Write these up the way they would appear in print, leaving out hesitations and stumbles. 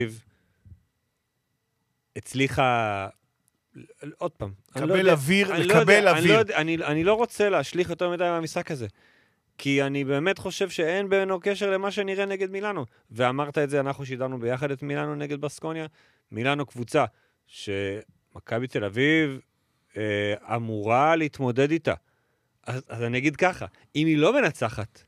הצליחה, עוד פעם, לקבל אוויר. אני לא רוצה להשליך יותר מדי מהמשחק הזה, כי אני באמת חושב שאין בינו קשר למה שנראה נגד מילאנו, ואמרת את זה, אנחנו שידרנו ביחד את מילאנו נגד בסקוניה, מילאנו קבוצה שמכבי תל אביב אמורה להתמודד איתה, אז אני אגיד ככה, אם היא לא מנצחת,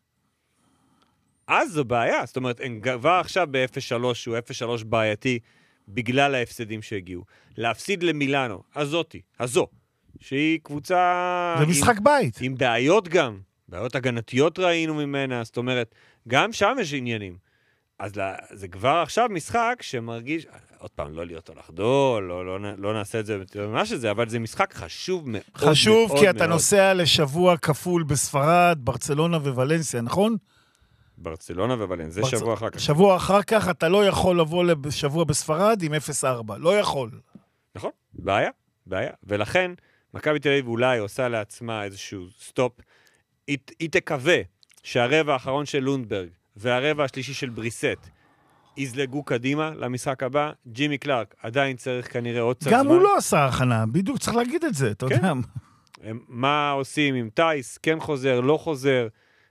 אז זו בעיה, זאת אומרת, הם כבר עכשיו ב-0-3, שהוא 0-3 בעייתי, בגלל ההפסדים שהגיעו. להפסיד למילאנו, הזו, שהיא קבוצה... זה משחק בית. עם בעיות גם, בעיות הגנתיות ראינו ממנה, זאת אומרת, גם שם יש עניינים. אז זה כבר עכשיו משחק שמרגיש, עוד פעם, לא להיות או לחדול, לא נעשה את זה ממש את זה, אבל זה משחק חשוב מאוד. חשוב כי אתה נוסע לשבוע כפול בספרד, ברצלונה וולנסיה, נכון? ברצלונה וולנסיה, זה שבוע אחר כך. שבוע אחר כך אתה לא יכול לבוא לשבוע בספרד עם 0-4, לא יכול. נכון, בעיה. ולכן, מכבי תל אביב אולי עושה לעצמה איזשהו סטופ, היא תקווה שהרבע האחרון של לונדברג והרבע השלישי של בריסט יזלגו קדימה למשחק הבא. ג'ימי קלארק עדיין צריך כנראה עוד קצת זמן. גם הוא לא עשה הכנה, בדיוק צריך להגיד את זה, אתה יודע. מה עושים עם טייס, כן חוזר, לא חוזר.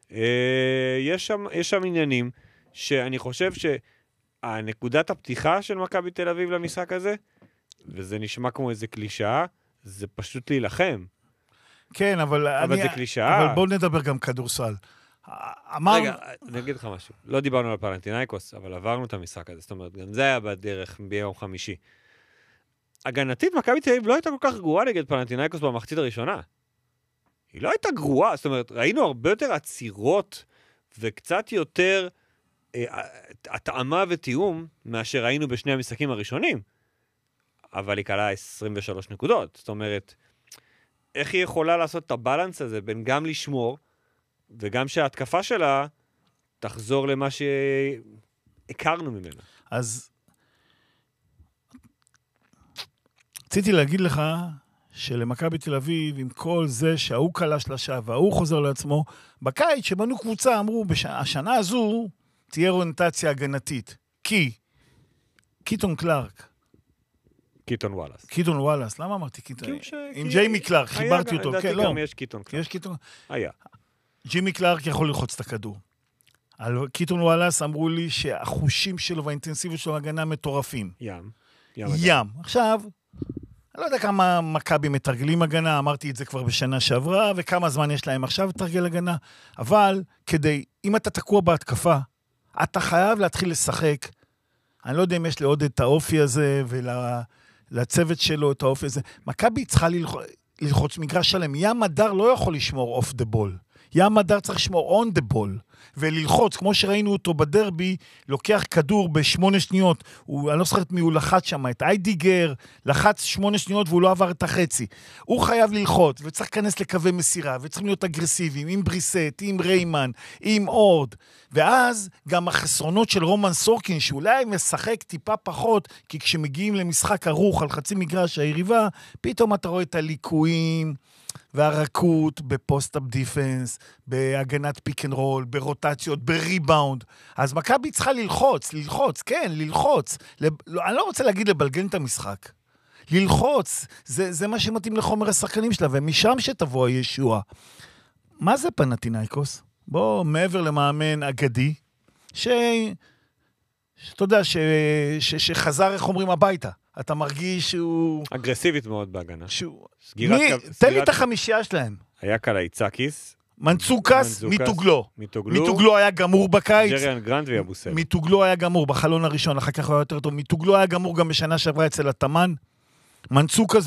יש שם עניינים שאני חושב שהנקודת הפתיחה של מכבי תל אביב למשחק הזה, וזה נשמע כמו איזה קלישאה, זה פשוט להילחם. כן, אבל זה קלישאה. אבל בואו נדבר גם כדורסל. רגע, אני אגיד לך משהו. לא דיברנו על פלנטינאיקוס, אבל עברנו את המשחק הזה. זאת אומרת, גם זה היה בדרך ביום חמישי. הגנתית, מכבי תל אביב לא הייתה כל כך גרועה נגד פלנטינאיקוס במחצית הראשונה. היא לא הייתה גרועה, זאת אומרת, ראינו הרבה יותר עצירות וקצת יותר התאמה ותיאום מאשר ראינו בשני המשחקים הראשונים. אבל היא קלה 23 נקודות. זאת אומרת, איך היא יכולה לעשות את הבלנס הזה בין גם לשמור וגם שההתקפה שלה תחזור למה שהכרנו ממנה. אז רציתי להגיד לך שלמכבי תל אביב, עם כל זה שההוא קלה שלשה וההוא חוזר לעצמו, בקיץ שבנו קבוצה אמרו, השנה הזו תהיה אוריינטציה הגנתית. כי קיטון קלארק. קיטון וואלאס. למה אמרתי קיטון? עם ג'יימי קלארק, חיברתי אותו. לדעתי גם יש קיטון קלארק. יש קיטון? היה. ג'יימי קלארק יכול ללחוץ את הכדור. על קיטון וואלאס אמרו לי שהחושים שלו והאינטנסיביות שלו הגנה מטורפים. ים. עכשיו, אני לא יודע כמה מכבי מתרגלים הגנה, אמרתי את זה כבר בשנה שעברה, וכמה זמן יש להם עכשיו לתרגל הגנה, אבל אם אתה תקוע בהתקפה, אתה חייב להתחיל לשחק. אני לא יודע אם יש לעוד את האופי הזה, ולצוות שלו את האופי הזה. מכבי צריכה ללחוץ מגרש שלם. ים מדר לא יכול לשמור אוף דה בול. ים מדר צריך לשמור און דה בול. וללחוץ, כמו שראינו אותו בדרבי, לוקח כדור ב8 שניות, אני לא זוכרת מי הוא לחץ שם, את איידיגר, לחץ 8 שניות והוא לא עבר את החצי. הוא חייב ללחוץ, וצריך להיכנס לקווי מסירה, וצריכים להיות אגרסיביים, עם בריסט, עם ריימן, עם אורד, ואז גם החסרונות של רומן סורקין, שאולי משחק טיפה פחות, כי כשמגיעים למשחק ארוך על חצי מגרש היריבה, פתאום אתה רואה את הליקויים, והרקות בפוסט-אפ דיפנס, בהגנת פיק אנד רול, ברוטציות, בריבאונד. אז מכבי צריכה ללחוץ, ללחוץ. אני לא רוצה להגיד לבלגן את המשחק. ללחוץ, זה מה שמתאים לחומר השחקנים שלה, ומשם שתבוא הישוע. מה זה פנתינייקוס? בוא, מעבר למאמן אגדי, שאתה יודע, שחזר, איך אומרים, הביתה. אתה מרגיש שהוא... אגרסיבית מאוד בהגנה. תן לי את החמישייה שלהם. היה קלייצקיס. מנצוקס, מיטוגלו. מיטוגלו היה גמור בקיץ. ג'ריאן גרנט ויבוסל. מיטוגלו היה גמור בחלון הראשון, אחר כך הוא היה יותר טוב. מיטוגלו היה גמור גם בשנה שעברה אצל התאמן. מנצוקס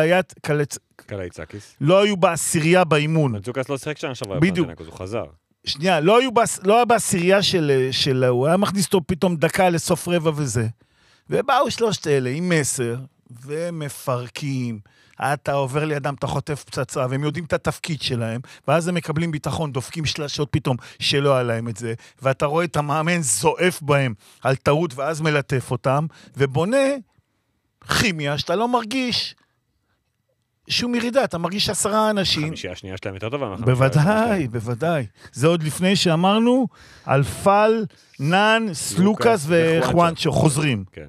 קלייצקיס. לא היו בעשירייה באימון. מנצוקס לא שחק שנה שעברה. בדיוק. הוא חזר. שנייה, לא היה בעשירייה של... הוא היה מכניס אותו פתאום דקה לסוף רבע וזה. ובאו שלושת אלה עם מסר, ומפרקים, אתה עובר לידם, אתה חוטף פצצה, והם יודעים את התפקיד שלהם, ואז הם מקבלים ביטחון, דופקים שלשות פתאום, שלא היה להם את זה, ואתה רואה את המאמן זועף בהם על טעות, ואז מלטף אותם, ובונה כימיה שאתה לא מרגיש שום ירידה, אתה מרגיש 10 אנשים. חמישייה השנייה שלהם יותר טובה. בוודאי, בוודאי. זה עוד לפני שאמרנו, אלפל, נן, סלוקס וחואנצ'ו חוזרים.